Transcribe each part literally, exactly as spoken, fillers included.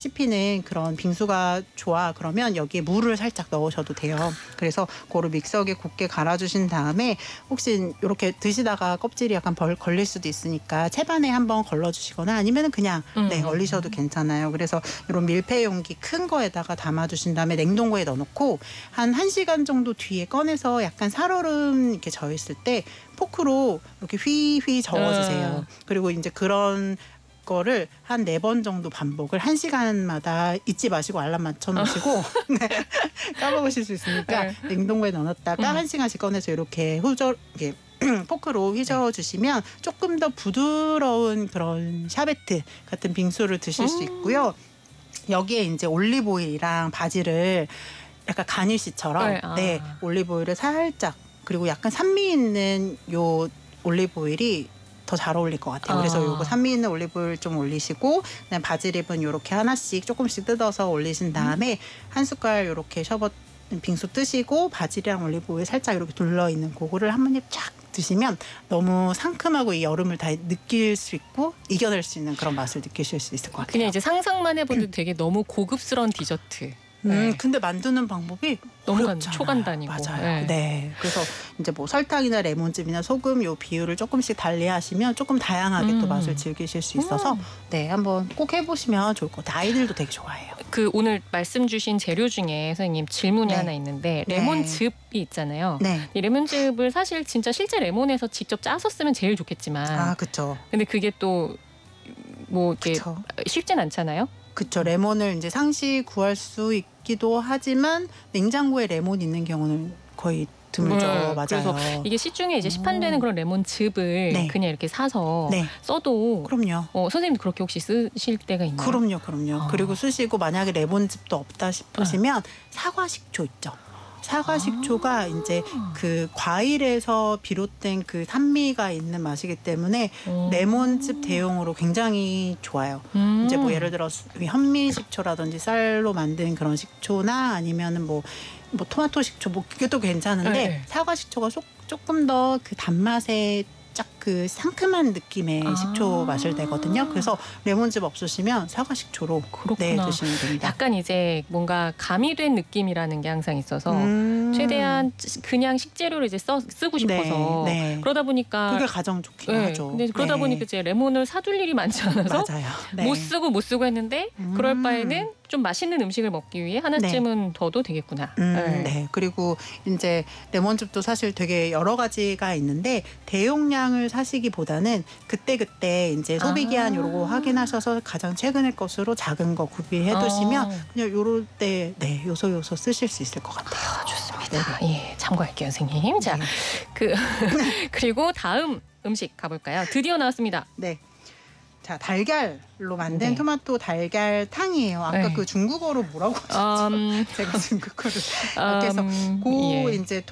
씹히는 그런 빙수가 좋아 그러면 여기에 물을 살짝 넣으셔도 돼요. 그래서 그거를 믹서기에 곱게 갈아주신 다음에 혹시 이렇게 드시다가 껍질이 약간 벌, 걸릴 수도 있으니까 채반에 한번 걸러주시거나 아니면 그냥 음. 네 얼리셔도 괜찮아요. 그래서 이런 밀폐 용기 큰 거에다가 담아두신 다음에 냉동고에 넣어놓고 한 1시간 정도 뒤에 꺼내서 약간 살얼음 이렇게 져 있을 때 포크로 이렇게 휘휘 저어주세요. 음. 그리고 이제 그런 거를 한 네 번 정도 반복을 한 시간마다 잊지 마시고 알람 맞춰 놓으시고 네. 까먹으실 수 있으니까 네. 냉동고에 넣어놨다가 음. 한 시간씩 꺼내서 이렇게 후저 이렇게 포크로 휘저어 주시면 조금 더 부드러운 그런 샤베트 같은 빙수를 드실 수 있고요. 여기에 이제 올리브 오일이랑 바질을 약간 가니쉬처럼 네, 아. 네, 올리브 오일을 살짝 그리고 약간 산미 있는 요 올리브 오일이 더 잘 어울릴 것 같아요. 그래서 아. 요거 산미 있는 올리브를 좀 올리시고 그다음에 바질잎은 요렇게 하나씩 조금씩 뜯어서 올리신 다음에 한 숟갈 요렇게 셔벗 빙수 뜨시고 바질이랑 올리브 오일 살짝 이렇게 둘러 있는 그거를 한 번에 쫙 드시면 너무 상큼하고 이 여름을 다 느낄 수 있고 이겨낼 수 있는 그런 맛을 느끼실 수 있을 것 같아요. 그냥 이제 상상만 해봐도 되게 너무 고급스러운 디저트. 음, 네. 근데 만드는 방법이 너무 어렵잖아요. 초간단이고. 맞아요. 네. 네. 그래서 이제 뭐 설탕이나 레몬즙이나 소금 요 비율을 조금씩 달리하시면 조금 다양하게 음. 또 맛을 즐기실 수 있어서 음. 네 한번 꼭 해보시면 좋을 것 같아요. 아이들도 되게 좋아해요. 그 오늘 말씀 주신 재료 중에 선생님 질문이 네. 하나 있는데 네. 레몬즙이 있잖아요. 네. 이 레몬즙을 사실 진짜 실제 레몬에서 직접 짜서 쓰면 제일 좋겠지만 아, 그쵸. 근데 그게 또 뭐 이렇게 그쵸. 쉽진 않잖아요. 그쵸. 레몬을 이제 상시 구할 수 있기도 하지만 냉장고에 레몬 있는 경우는 거의 드물죠. 네, 맞아요. 그래서 이게 시중에 이제 시판되는 그런 레몬즙을 네. 그냥 이렇게 사서 네. 써도 그럼요. 어, 선생님도 그렇게 혹시 쓰실 때가 있나요? 그럼요, 그럼요. 아. 그리고 쓰시고 만약에 레몬즙도 없다 싶으시면 사과 식초 있죠. 사과 식초가 아. 이제 그 과일에서 비롯된 그 산미가 있는 맛이기 때문에 오. 레몬즙 대용으로 굉장히 좋아요. 음. 이제 뭐 예를 들어 현미 식초라든지 쌀로 만든 그런 식초나 아니면은 뭐, 뭐 토마토 식초 뭐 그것도 괜찮은데 네, 네. 사과 식초가 쏙, 조금 더 그 단맛에 짝 그 상큼한 느낌의 아. 식초 맛을 내거든요. 그래서 레몬즙 없으시면 사과 식초로 네, 그렇구나. 드시면 됩니다. 약간 이제 뭔가 가미된 느낌이라는 게 항상 있어서 음. 최대한 그냥 식재료를 이제 써, 쓰고 싶어서 네, 네. 그러다 보니까 그게 가장 좋긴 네, 하죠. 근데 그러다 네. 보니까 이제 레몬을 사둘 일이 많지 않아서 맞아요. 네. 못 쓰고 못 쓰고 했는데 음. 그럴 바에는 좀 맛있는 음식을 먹기 위해 하나쯤은 더도 되겠구나. 음, 네. 네. 그리고 이제 레몬즙도 사실 되게 여러 가지가 있는데 대용량을 사시기보다는 그때그때 이제 소비기한 아. 요거 확인하셔서 가장 최근의 것으로 작은 거 구비해 두시면 어. 그냥 요럴 때 네, 요소 요소 쓰실 수 있을 것 같아요. 아, 좋습니다. 예, 참고할게요, 선생님. 자, 네. 그 그리고 다음 음식 가볼까요? 드디어 나왔습니다. 네. 자, 달걀로 만든 네. 토마토 달걀탕이에요. 아까 네. 그 중국어로 뭐라고 하셨죠? 음, 제가 중국어를 음, 그래서 고 예. 이제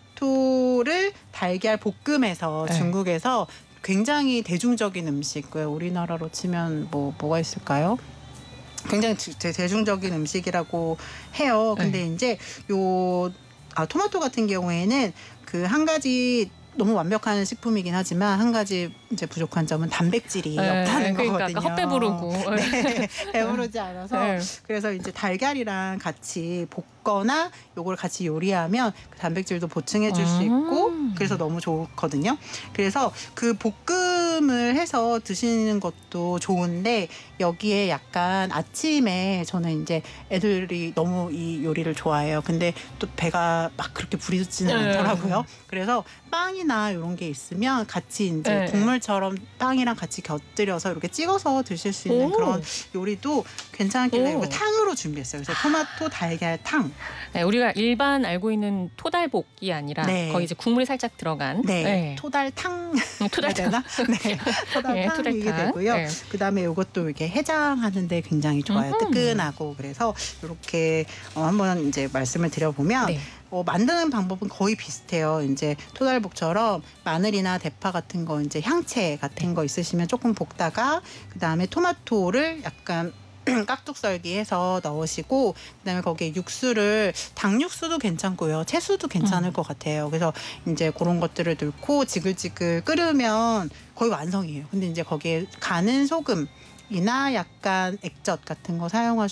토마토를 달걀 볶음해서 네. 중국에서 굉장히 대중적인 음식이고요. 우리나라로 치면 뭐 뭐가 있을까요? 굉장히 대- 대중적인 음식이라고 해요. 근데 네. 이제 요 아, 토마토 같은 경우에는 그 한 가지 너무 완벽한 식품이긴 하지만 한 가지 이제 부족한 점은 단백질이 네, 없다는 그러니까 거거든요. 아까 헛배부르고. 네, 배부르지 않아서 네. 그래서 이제 달걀이랑 같이 볶거나 요걸 같이 요리하면 그 단백질도 보충해 줄 수 있고 음. 그래서 너무 좋거든요. 그래서 그 볶음을 해서 드시는 것도 좋은데 여기에 약간 아침에 저는 이제 애들이 너무 이 요리를 좋아해요. 근데 또 배가 막 그렇게 부르지는 네. 않더라고요. 그래서 빵이나 이런 게 있으면 같이 이제 네. 국물처럼 빵이랑 같이 곁들여서 이렇게 찍어서 드실 수 있는 오. 그런 요리도 괜찮길래 오. 이거 탕으로 준비했어요. 그래서 토마토 달걀탕. 네, 우리가 일반 알고 있는 토달볶이 아니라 네. 거기 이제 국물이 살짝 들어간 네, 네. 토달탕 음, 토달탕. 되나? 네, 예, 토달탕이 토달탕. 되고요. 네. 그다음에 이것도 이렇게 해장하는데 굉장히 좋아요. 음흠. 뜨끈하고 그래서 이렇게 어, 한번 이제 말씀을 드려보면. 네. 어, 만드는 방법은 거의 비슷해요. 이제 토달볶처럼 마늘이나 대파 같은 거 이제 향채 같은 거 있으시면 조금 볶다가 그다음에 토마토를 약간 깍둑 썰기해서 넣으시고 그다음에 거기에 육수를 닭육수도 괜찮고요. 채수도 괜찮을 음. 것 같아요. 그래서 이제 그런 것들을 넣고 지글지글 끓으면 거의 완성이에요. 근데 이제 거기에 간은 소금 이나 약간 액젓 같은 거 사용하셔도